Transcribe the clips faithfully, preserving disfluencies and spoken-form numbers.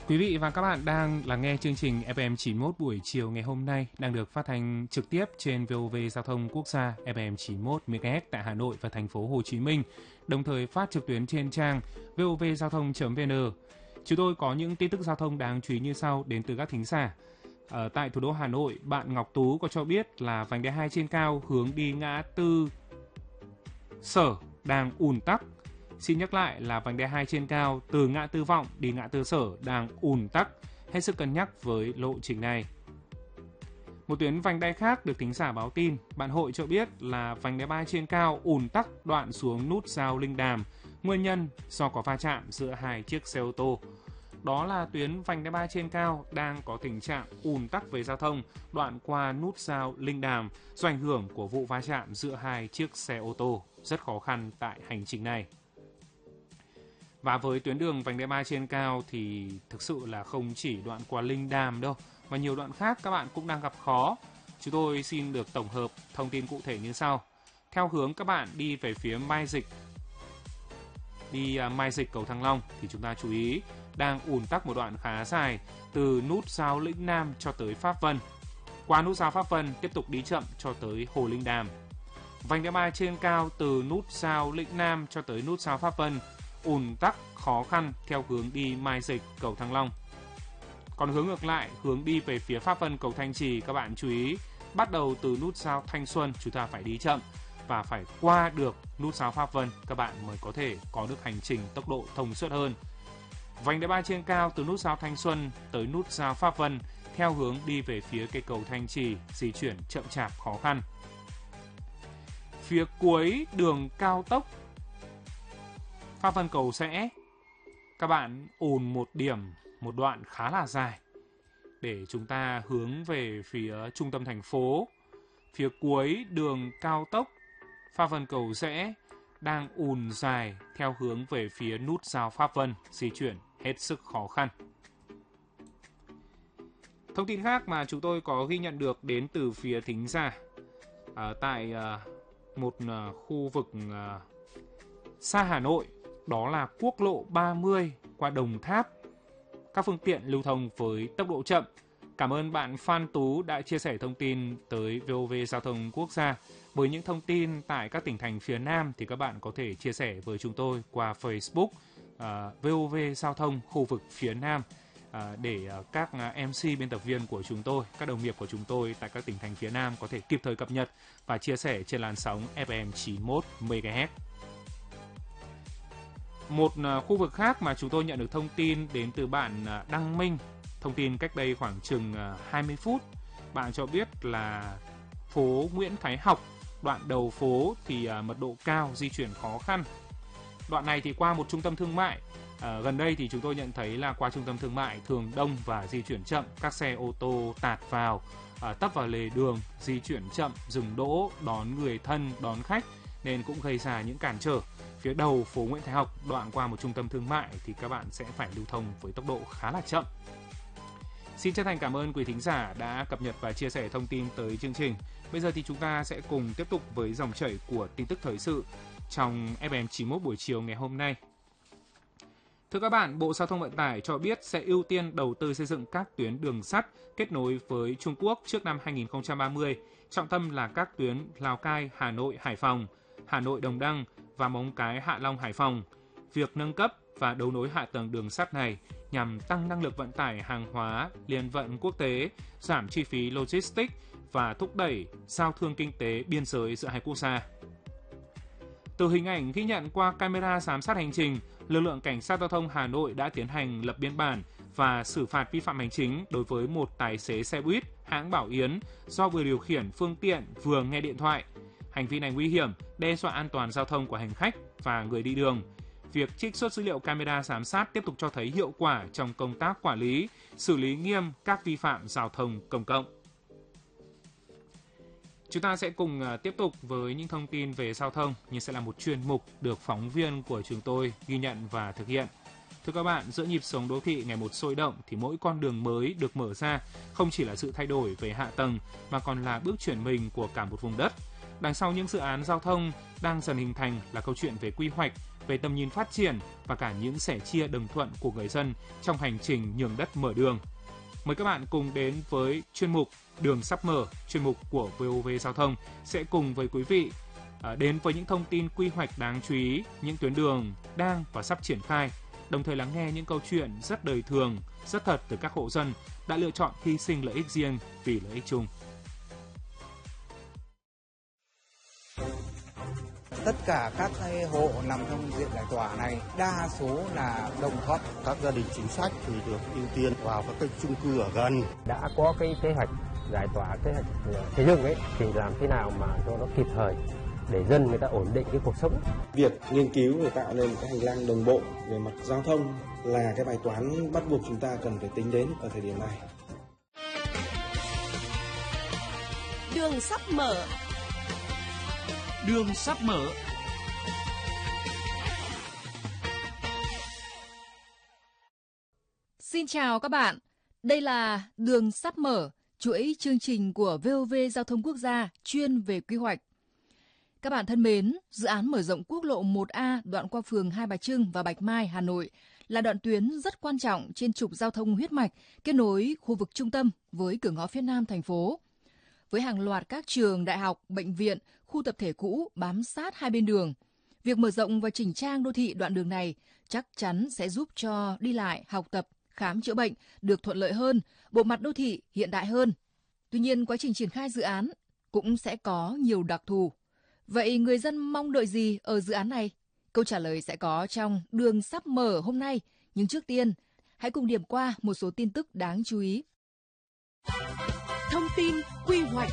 Quý vị và các bạn đang lắng nghe chương trình ép em chín mốt buổi chiều ngày hôm nay đang được phát thanh trực tiếp trên vê o vê Giao thông Quốc gia ép em chín mốt mê ga héc tại Hà Nội và thành phố Hồ Chí Minh, đồng thời phát trực tuyến trên trang vê o vê giao thông chấm vê en. Chúng tôi có những tin tức giao thông đáng chú ý như sau đến từ các thính giả. Ở tại thủ đô Hà Nội, bạn Ngọc Tú có cho biết là vành đai hai trên cao hướng đi ngã tư Sở đang ùn tắc. Xin nhắc lại là vành đai hai trên cao từ ngã tư Vọng đi ngã tư Sở đang ùn tắc, hết sức cân nhắc với lộ trình này. Một tuyến vành đai khác được thính giả báo tin, bạn Hội cho biết là vành đai ba trên cao ùn tắc đoạn xuống nút giao Linh Đàm, nguyên nhân do có va chạm giữa hai chiếc xe ô tô. Đó là tuyến vành đai ba trên cao đang có tình trạng ùn tắc về giao thông đoạn qua nút giao Linh Đàm do ảnh hưởng của vụ va chạm giữa hai chiếc xe ô tô, rất khó khăn tại hành trình này. Và với tuyến đường vành đai ba trên cao thì thực sự là không chỉ đoạn qua Linh Đàm đâu, mà nhiều đoạn khác các bạn cũng đang gặp khó. Chúng tôi xin được tổng hợp thông tin cụ thể như sau. Theo hướng các bạn đi về phía Mai Dịch, đi Mai Dịch cầu Thăng Long thì chúng ta chú ý đang ùn tắc một đoạn khá dài từ nút giao Lĩnh Nam cho tới Pháp Vân. Qua nút giao Pháp Vân tiếp tục đi chậm cho tới Hồ Linh Đàm. Vành đai ba trên cao từ nút giao Lĩnh Nam cho tới nút giao Pháp Vân ùn tắc khó khăn theo hướng đi Mai Dịch cầu Thăng Long. Còn hướng ngược lại, hướng đi về phía Pháp Vân cầu Thanh Trì, các bạn chú ý bắt đầu từ nút giao Thanh Xuân chúng ta phải đi chậm và phải qua được nút giao Pháp Vân các bạn mới có thể có được hành trình tốc độ thông suốt hơn. Vành đai ba trên cao từ nút giao Thanh Xuân tới nút giao Pháp Vân theo hướng đi về phía cây cầu Thanh Trì di chuyển chậm chạp khó khăn. Phía cuối đường cao tốc Pháp Vân Cầu Giẽ, các bạn ùn một điểm, một đoạn khá là dài để chúng ta hướng về phía trung tâm thành phố. Phía cuối đường cao tốc Pháp Vân Cầu Giẽ đang ùn dài theo hướng về phía nút giao Pháp Vân, di chuyển hết sức khó khăn. Thông tin khác mà chúng tôi có ghi nhận được đến từ phía thính giả ở tại uh, một uh, khu vực uh, xa Hà Nội, đó là quốc lộ ba mươi qua Đồng Tháp. Các phương tiện lưu thông với tốc độ chậm. Cảm ơn bạn Phan Tú đã chia sẻ thông tin tới vê o vê Giao thông Quốc gia. Với những thông tin tại các tỉnh thành phía Nam thì các bạn có thể chia sẻ với chúng tôi qua Facebook uh, vê o vê Giao thông khu vực phía Nam uh, để uh, các uh, em xê biên tập viên của chúng tôi, các đồng nghiệp của chúng tôi tại các tỉnh thành phía Nam có thể kịp thời cập nhật và chia sẻ trên làn sóng ép em chín mốt mê ga héc. Một uh, khu vực khác mà chúng tôi nhận được thông tin đến từ bạn uh, Đăng Minh, thông tin cách đây khoảng chừng uh, hai mươi phút. Bạn cho biết là phố Nguyễn Thái Học, đoạn đầu phố thì uh, mật độ cao, di chuyển khó khăn. Đoạn này thì qua một trung tâm thương mại. Uh, gần đây thì chúng tôi nhận thấy là qua trung tâm thương mại thường đông và di chuyển chậm. Các xe ô tô tạt vào, uh, tấp vào lề đường, di chuyển chậm, dừng đỗ, đón người thân, đón khách nên cũng gây ra những cản trở. Phía đầu phố Nguyễn Thái Học, đoạn qua một trung tâm thương mại thì các bạn sẽ phải lưu thông với tốc độ khá là chậm. Xin chân thành cảm ơn quý thính giả đã cập nhật và chia sẻ thông tin tới chương trình. Bây giờ thì chúng ta sẽ cùng tiếp tục với dòng chảy của tin tức thời sự trong ép em chín mốt buổi chiều ngày hôm nay. Thưa các bạn, Bộ Giao thông Vận tải cho biết sẽ ưu tiên đầu tư xây dựng các tuyến đường sắt kết nối với Trung Quốc trước năm hai không ba mươi, trọng tâm là các tuyến Lào Cai, Hà Nội, Hải Phòng, Hà Nội, Đồng Đăng và Móng Cái, Hạ Long, Hải Phòng. Việc nâng cấp và đấu nối hạ tầng đường sắt này nhằm tăng năng lực vận tải hàng hóa liên vận quốc tế, giảm chi phí logistics và thúc đẩy giao thương kinh tế biên giới giữa hai quốc gia. Từ hình ảnh ghi nhận qua camera giám sát hành trình, lực lượng cảnh sát giao thông Hà Nội đã tiến hành lập biên bản và xử phạt vi phạm hành chính đối với một tài xế xe buýt hãng Bảo Yến do vừa điều khiển phương tiện vừa nghe điện thoại. Hành vi này nguy hiểm, đe dọa an toàn giao thông của hành khách và người đi đường. Việc trích xuất dữ liệu camera giám sát tiếp tục cho thấy hiệu quả trong công tác quản lý, xử lý nghiêm các vi phạm giao thông công cộng. Chúng ta sẽ cùng tiếp tục với những thông tin về giao thông, nhưng sẽ là một chuyên mục được phóng viên của chúng tôi ghi nhận và thực hiện. Thưa các bạn, giữa nhịp sống đô thị ngày một sôi động thì mỗi con đường mới được mở ra không chỉ là sự thay đổi về hạ tầng mà còn là bước chuyển mình của cả một vùng đất. Đằng sau những dự án giao thông đang dần hình thành là câu chuyện về quy hoạch về tầm nhìn phát triển và cả những sẻ chia đồng thuận của người dân trong hành trình nhường đất mở đường. Mời các bạn cùng đến với chuyên mục Đường sắp mở, chuyên mục của vê o vê Giao thông sẽ cùng với quý vị đến với những thông tin quy hoạch đáng chú ý, những tuyến đường đang và sắp triển khai, đồng thời lắng nghe những câu chuyện rất đời thường, rất thật từ các hộ dân đã lựa chọn hy sinh lợi ích riêng vì lợi ích chung. Tất cả các hộ nằm trong diện giải tỏa này đa số là đồng thuận. Các gia đình chính sách thì được ưu tiên vào các cái chung cư ở gần. Đã có cái kế hoạch giải tỏa, kế hoạch xây dựng ấy thì làm thế nào mà cho nó kịp thời để dân người ta ổn định cái cuộc sống. Việc nghiên cứu và tạo nên cái hành lang đồng bộ về mặt giao thông là cái bài toán bắt buộc chúng ta cần phải tính đến ở thời điểm này. Đường sắp mở. Đường sắp mở. Xin chào các bạn. Đây là Đường sắp mở, chuỗi chương trình của vê o vê Giao thông Quốc gia chuyên về quy hoạch. Các bạn thân mến, dự án mở rộng quốc lộ một A đoạn qua phường Hai Bà Trưng và Bạch Mai, Hà Nội là đoạn tuyến rất quan trọng trên trục giao thông huyết mạch kết nối khu vực trung tâm với cửa ngõ phía nam thành phố. Với hàng loạt các trường, đại học, bệnh viện, khu tập thể cũ bám sát hai bên đường, việc mở rộng và chỉnh trang đô thị đoạn đường này chắc chắn sẽ giúp cho đi lại, học tập, khám chữa bệnh được thuận lợi hơn, bộ mặt đô thị hiện đại hơn. Tuy nhiên, quá trình triển khai dự án cũng sẽ có nhiều đặc thù. Vậy người dân mong đợi gì ở dự án này? Câu trả lời sẽ có trong Đường sắp mở hôm nay. Nhưng trước tiên, hãy cùng điểm qua một số tin tức đáng chú ý. Thông tin quy hoạch.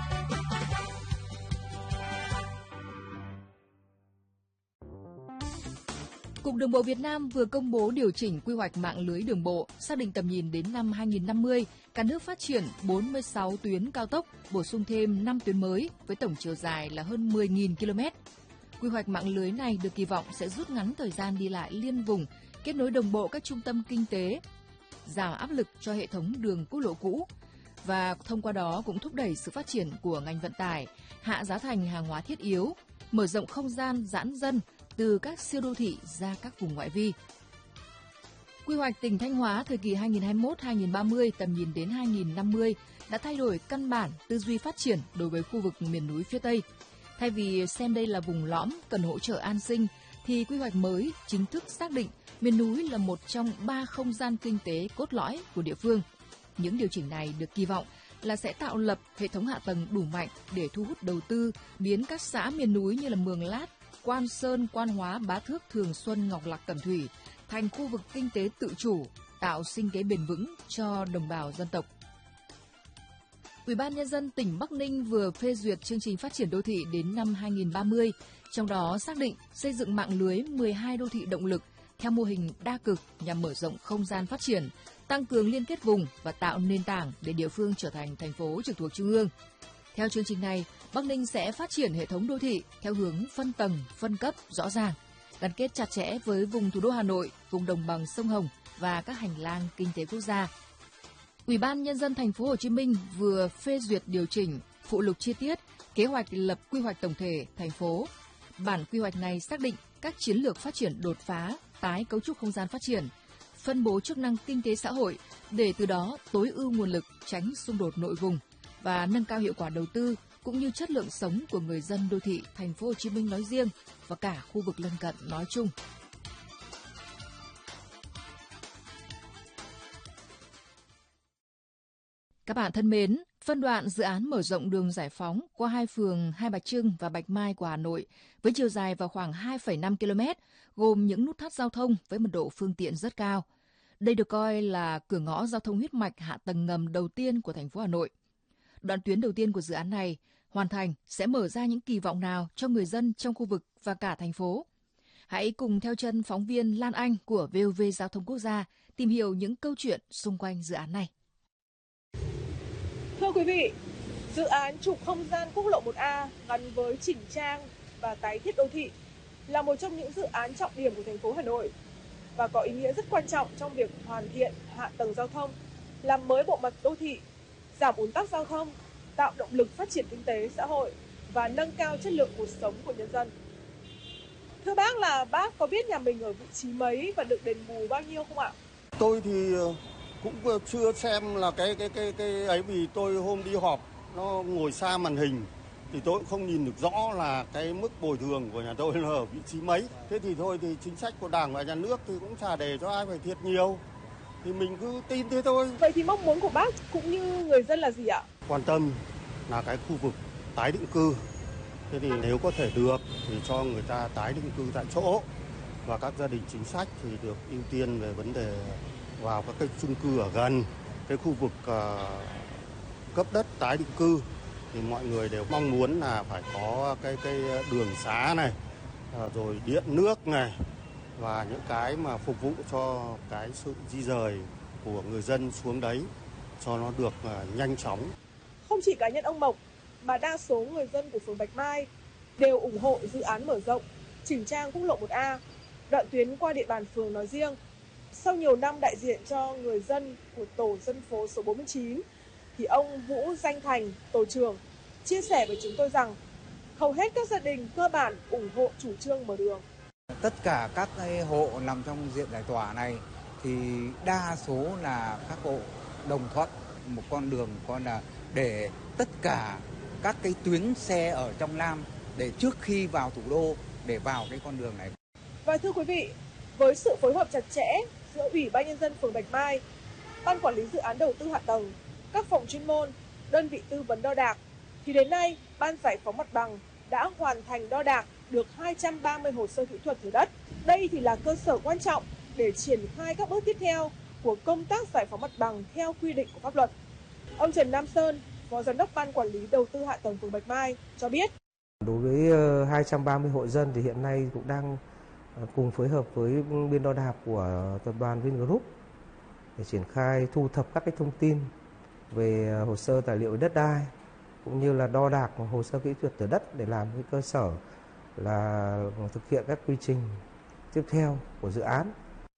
Cục Đường bộ Việt Nam vừa công bố điều chỉnh quy hoạch mạng lưới đường bộ, xác định tầm nhìn đến năm hai nghìn không trăm năm mươi, cả nước phát triển bốn mươi sáu tuyến cao tốc, bổ sung thêm năm tuyến mới với tổng chiều dài là hơn mười nghìn ki lô mét. Quy hoạch mạng lưới này được kỳ vọng sẽ rút ngắn thời gian đi lại liên vùng, kết nối đồng bộ các trung tâm kinh tế, giảm áp lực cho hệ thống đường quốc lộ cũ và thông qua đó cũng thúc đẩy sự phát triển của ngành vận tải, hạ giá thành hàng hóa thiết yếu, mở rộng không gian giãn dân từ các siêu đô thị ra các vùng ngoại vi. Quy hoạch tỉnh Thanh Hóa thời kỳ hai nghìn không trăm hai mươi mốt đến hai nghìn không trăm ba mươi, tầm nhìn đến hai nghìn không trăm năm mươi đã thay đổi căn bản tư duy phát triển đối với khu vực miền núi phía Tây. Thay vì xem đây là vùng lõm cần hỗ trợ an sinh, thì quy hoạch mới chính thức xác định miền núi là một trong ba không gian kinh tế cốt lõi của địa phương. Những điều chỉnh này được kỳ vọng là sẽ tạo lập hệ thống hạ tầng đủ mạnh để thu hút đầu tư, biến các xã miền núi như là Mường Lát, Quan Sơn, Quan Hóa, Bá Thước, Thường Xuân, Ngọc Lặc, Cẩm Thủy thành khu vực kinh tế tự chủ, tạo sinh kế bền vững cho đồng bào dân tộc. Ủy ban Nhân dân tỉnh Bắc Ninh vừa phê duyệt chương trình phát triển đô thị đến năm hai nghìn không trăm ba mươi, trong đó xác định xây dựng mạng lưới mười hai đô thị động lực theo mô hình đa cực nhằm mở rộng không gian phát triển, tăng cường liên kết vùng và tạo nền tảng để địa phương trở thành thành phố trực thuộc trung ương. Theo chương trình này, Bắc Ninh sẽ phát triển hệ thống đô thị theo hướng phân tầng, phân cấp rõ ràng, gắn kết chặt chẽ với vùng thủ đô Hà Nội, vùng đồng bằng sông Hồng và các hành lang kinh tế quốc gia. Ủy ban Nhân dân thành phố Hồ Chí Minh vừa phê duyệt điều chỉnh phụ lục chi tiết kế hoạch lập quy hoạch tổng thể thành phố. Bản quy hoạch này xác định các chiến lược phát triển đột phá, tái cấu trúc không gian phát triển, phân bố chức năng kinh tế xã hội để từ đó tối ưu nguồn lực, tránh xung đột nội vùng và nâng cao hiệu quả đầu tư cũng như chất lượng sống của người dân đô thị thành phố Hồ Chí Minh nói riêng và cả khu vực lân cận nói chung. Các bạn thân mến, phân đoạn dự án mở rộng đường Giải Phóng qua hai phường Hai Bà Trưng và Bạch Mai của Hà Nội với chiều dài vào khoảng hai phẩy năm ki lô mét, gồm những nút thắt giao thông với mật độ phương tiện rất cao. Đây được coi là cửa ngõ giao thông huyết mạch hạ tầng ngầm đầu tiên của thành phố Hà Nội. Đoạn tuyến đầu tiên của dự án này hoàn thành sẽ mở ra những kỳ vọng nào cho người dân trong khu vực và cả thành phố? Hãy cùng theo chân phóng viên Lan Anh của vê o vê Giao thông Quốc gia tìm hiểu những câu chuyện xung quanh dự án này. Thưa quý vị, dự án trục không gian quốc lộ một A gắn với chỉnh trang và tái thiết đô thị là một trong những dự án trọng điểm của thành phố Hà Nội và có ý nghĩa rất quan trọng trong việc hoàn thiện hạ tầng giao thông, làm mới bộ mặt đô thị, giảm ùn tắc giao thông, tạo động lực phát triển kinh tế xã hội và nâng cao chất lượng cuộc sống của nhân dân. Thưa bác là bác có biết nhà mình ở vị trí mấy và được đền bù bao nhiêu không ạ? Tôi thì cũng chưa xem là cái cái cái cái ấy, vì tôi hôm đi họp nó ngồi xa màn hình thì tôi cũng không nhìn được rõ là cái mức bồi thường của nhà tôi là ở vị trí mấy. Thế thì thôi thì chính sách của Đảng và nhà nước thì cũng chả để cho ai phải thiệt nhiều. Thì mình cứ tin thế thôi. Vậy thì mong muốn của bác cũng như người dân là gì ạ? Quan tâm là cái khu vực tái định cư. Thế thì nếu có thể được thì cho người ta tái định cư tại chỗ. Và các gia đình chính sách thì được ưu tiên về vấn đề vào các cái chung cư ở gần cái khu vực uh, cấp đất tái định cư. Thì mọi người đều mong muốn là phải có cái cái đường xá này, uh, rồi điện nước này và những cái mà phục vụ cho cái sự di rời của người dân xuống đấy cho nó được uh, nhanh chóng. Không chỉ cá nhân ông Mộc mà đa số người dân của phường Bạch Mai đều ủng hộ dự án mở rộng chỉnh trang quốc lộ một A, đoạn tuyến qua địa bàn phường nói riêng. Sau nhiều năm đại diện cho người dân của tổ dân phố số bốn mươi chín, thì ông Vũ Danh Thành, tổ trưởng, chia sẻ với chúng tôi rằng hầu hết các gia đình cơ bản ủng hộ chủ trương mở đường. Tất cả các hộ nằm trong diện giải tỏa này thì đa số là các hộ đồng thuận một con đường con là để tất cả các cái tuyến xe ở trong Nam để trước khi vào thủ đô để vào cái con đường này. Và thưa quý vị, với sự phối hợp chặt chẽ giữa Ủy ban Nhân dân phường Bạch Mai, Ban Quản lý Dự án Đầu tư Hạ tầng, các phòng chuyên môn, đơn vị tư vấn đo đạc, thì đến nay Ban Giải phóng Mặt bằng đã hoàn thành đo đạc được hai trăm ba mươi hồ sơ kỹ thuật thửa đất. Đây thì là cơ sở quan trọng để triển khai các bước tiếp theo của công tác giải phóng mặt bằng theo quy định của pháp luật. Ông Trần Nam Sơn, Phó Giám đốc Ban Quản lý Đầu tư Hạ tầng phường Bạch Mai cho biết. Đối với hai trăm ba mươi hộ dân thì hiện nay cũng đang cùng phối hợp với bên đo đạc của tập đoàn Vingroup để triển khai thu thập các cái thông tin về hồ sơ tài liệu đất đai cũng như là đo đạc hồ sơ kỹ thuật thửa đất để làm cái cơ sở là thực hiện các quy trình tiếp theo của dự án.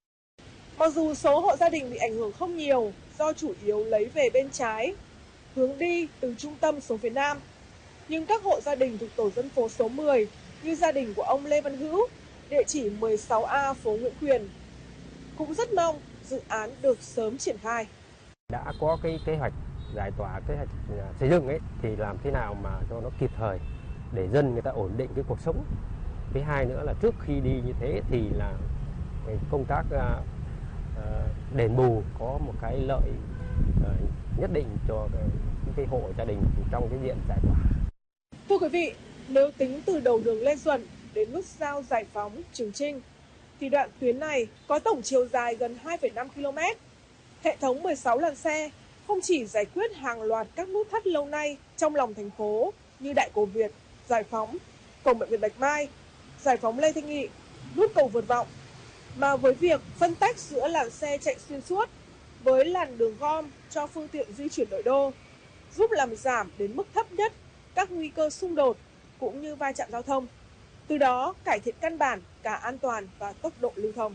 Mặc dù số hộ gia đình bị ảnh hưởng không nhiều do chủ yếu lấy về bên trái, hướng đi từ trung tâm xuống phía nam, nhưng các hộ gia đình thuộc tổ dân phố số mười như gia đình của ông Lê Văn Hữu, địa chỉ mười sáu A phố Nguyễn Quyền, cũng rất mong dự án được sớm triển khai. Đã có cái kế hoạch giải tỏa, kế hoạch xây dựng ấy thì làm thế nào mà cho nó kịp thời để dân người ta ổn định cái cuộc sống. Thứ hai nữa là trước khi đi như thế thì là cái công tác uh, uh, đền bù có một cái lợi uh, nhất định cho cái, cái hộ gia đình trong cái diện giải tỏa. Thưa quý vị, nếu tính từ đầu đường Lê Duẩn đến nút giao Giải Phóng, Trường Chinh thì đoạn tuyến này có tổng chiều dài gần hai phẩy năm ki lô mét. Hệ thống mười sáu làn xe không chỉ giải quyết hàng loạt các nút thắt lâu nay trong lòng thành phố như Đại Cổ Việt, Giải Phóng, Cổng Bệnh viện Bạch Mai, Giải Phóng Lê Thanh Nghị, nút cầu Vượt Vọng, mà với việc phân tách giữa làn xe chạy xuyên suốt với làn đường gom cho phương tiện di chuyển nội đô, giúp làm giảm đến mức thấp nhất các nguy cơ xung đột cũng như va chạm giao thông, từ đó cải thiện căn bản cả an toàn và tốc độ lưu thông.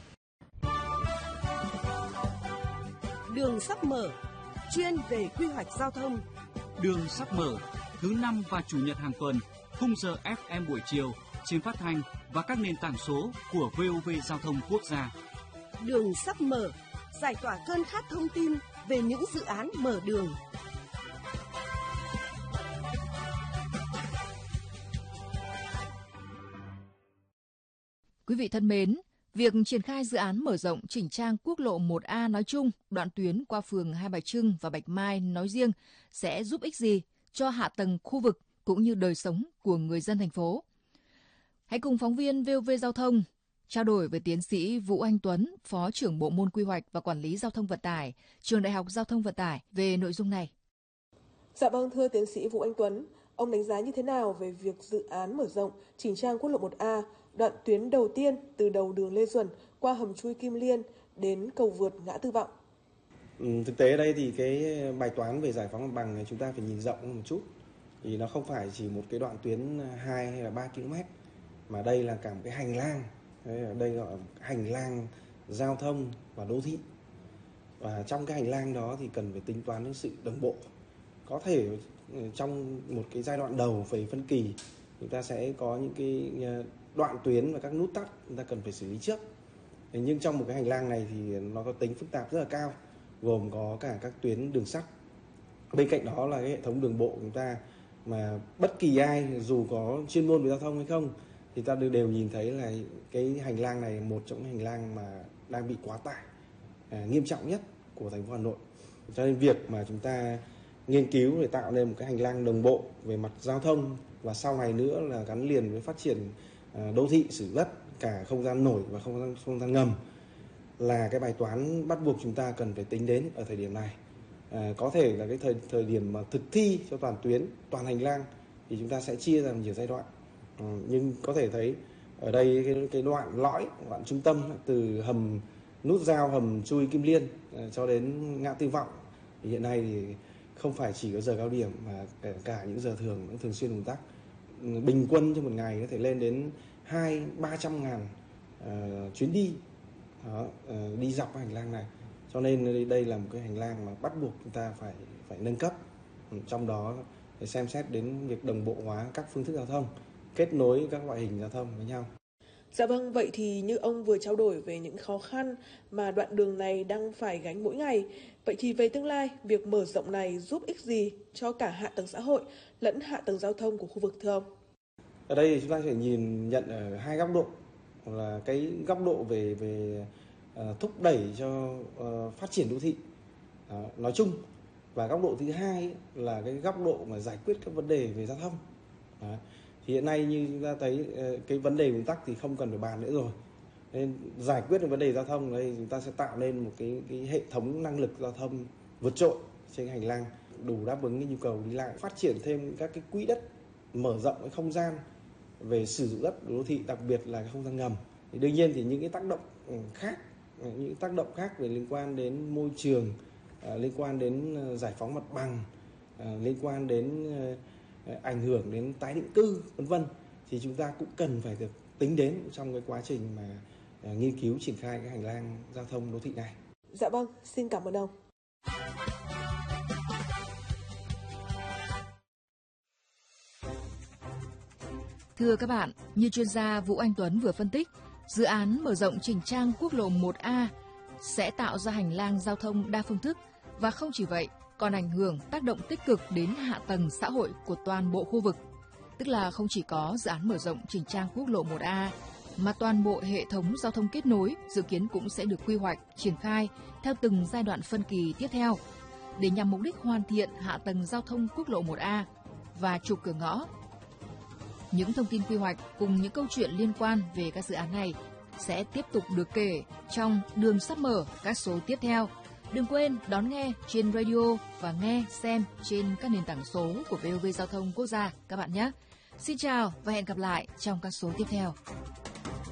Đường sắp mở, chuyên về quy hoạch giao thông. Đường sắp mở, thứ năm và chủ nhật hàng tuần, khung giờ ép em buổi chiều trên phát thanh và các nền tảng số của vê o vê Giao thông Quốc gia. Đường sắp mở, giải tỏa cơn khát thông tin về những dự án mở đường. Quý vị thân mến, việc triển khai dự án mở rộng chỉnh trang quốc lộ một A nói chung, đoạn tuyến qua phường Hai Bà Trưng và Bạch Mai nói riêng sẽ giúp ích gì cho hạ tầng khu vực cũng như đời sống của người dân thành phố? Hãy cùng phóng viên vê o vê Giao thông trao đổi với tiến sĩ Vũ Anh Tuấn, Phó trưởng Bộ môn Quy hoạch và Quản lý Giao thông Vận tải, Trường Đại học Giao thông Vận tải về nội dung này. Dạ vâng, thưa tiến sĩ Vũ Anh Tuấn, ông đánh giá như thế nào về việc dự án mở rộng chỉnh trang quốc lộ một A, đoạn tuyến đầu tiên từ đầu đường Lê Duẩn qua hầm chui Kim Liên đến cầu vượt ngã Tư Vọng? Ừ, thực tế ở đây thì cái bài toán về giải phóng mặt bằng này chúng ta phải nhìn rộng một chút. Thì nó không phải chỉ một cái đoạn tuyến hai hay là ba ki lô mét, mà đây là cả một cái hành lang. Đây gọi là hành lang giao thông và đô thị. Và trong cái hành lang đó thì cần phải tính toán đến sự đồng bộ. Có thể trong một cái giai đoạn đầu về phân kỳ chúng ta sẽ có những cái đoạn tuyến và các nút thắt chúng ta cần phải xử lý trước. Nhưng trong một cái hành lang này thì nó có tính phức tạp rất là cao, gồm có cả các tuyến đường sắt. Bên cạnh đó là cái hệ thống đường bộ của chúng ta, mà bất kỳ ai dù có chuyên môn về giao thông hay không thì ta đều nhìn thấy là cái hành lang này một trong những hành lang mà đang bị quá tải à, nghiêm trọng nhất của thành phố Hà Nội. Cho nên việc mà chúng ta nghiên cứu để tạo nên một cái hành lang đồng bộ về mặt giao thông và sau này nữa là gắn liền với phát triển à, đô thị sử dụng đất, cả không gian nổi và không gian, không gian ngầm là cái bài toán bắt buộc chúng ta cần phải tính đến ở thời điểm này. À, có thể là cái thời thời điểm mà thực thi cho toàn tuyến, toàn hành lang thì chúng ta sẽ chia ra nhiều giai đoạn. À, nhưng có thể thấy ở đây cái, cái đoạn lõi, đoạn trung tâm từ hầm nút giao hầm chui Kim Liên à, cho đến ngã Tư Vọng thì hiện nay thì không phải chỉ có giờ cao điểm mà cả, cả những giờ thường cũng thường xuyên ùn tắc. Bình quân trong một ngày có thể lên đến hai ba trăm ngàn uh, chuyến đi đó, uh, đi dọc hành lang này. Cho nên đây là một cái hành lang mà bắt buộc chúng ta phải phải nâng cấp. Trong đó phải xem xét đến việc đồng bộ hóa các phương thức giao thông, kết nối các loại hình giao thông với nhau. Dạ vâng, vậy thì như ông vừa trao đổi về những khó khăn mà đoạn đường này đang phải gánh mỗi ngày, vậy thì về tương lai, việc mở rộng này giúp ích gì cho cả hạ tầng xã hội lẫn hạ tầng giao thông của khu vực thưa ông? Ở đây chúng ta phải nhìn nhận ở hai góc độ, là cái góc độ về về uh, thúc đẩy cho uh, phát triển đô thị uh, nói chung, và góc độ thứ hai là cái góc độ mà giải quyết các vấn đề về giao thông. Đó. Thì hiện nay như chúng ta thấy cái vấn đề ùn tắc thì không cần phải bàn nữa rồi. Nên giải quyết được vấn đề giao thông đây chúng ta sẽ tạo nên một cái, cái hệ thống năng lực giao thông vượt trội trên hành lang đủ đáp ứng cái nhu cầu đi lại, phát triển thêm các cái quỹ đất, mở rộng cái không gian về sử dụng đất đô thị, đặc biệt là cái không gian ngầm. Thì đương nhiên thì những cái tác động khác, những tác động khác về liên quan đến môi trường, liên quan đến giải phóng mặt bằng, liên quan đến ảnh hưởng đến tái định cư vân vân thì chúng ta cũng cần phải được tính đến trong cái quá trình mà uh, nghiên cứu triển khai cái hành lang giao thông đô thị này. Dạ vâng, xin cảm ơn ông. Thưa các bạn, như chuyên gia Vũ Anh Tuấn vừa phân tích, dự án mở rộng chỉnh trang quốc lộ một A sẽ tạo ra hành lang giao thông đa phương thức và không chỉ vậy, còn ảnh hưởng tác động tích cực đến hạ tầng xã hội của toàn bộ khu vực. Tức là không chỉ có dự án mở rộng chỉnh trang quốc lộ một A, mà toàn bộ hệ thống giao thông kết nối dự kiến cũng sẽ được quy hoạch, triển khai theo từng giai đoạn phân kỳ tiếp theo, để nhằm mục đích hoàn thiện hạ tầng giao thông quốc lộ một A và trục cửa ngõ. Những thông tin quy hoạch cùng những câu chuyện liên quan về các dự án này sẽ tiếp tục được kể trong Đường sắp mở các số tiếp theo. Đừng quên đón nghe trên radio và nghe, xem trên các nền tảng số của vê o vê Giao thông Quốc gia các bạn nhé. Xin chào và hẹn gặp lại trong các số tiếp theo.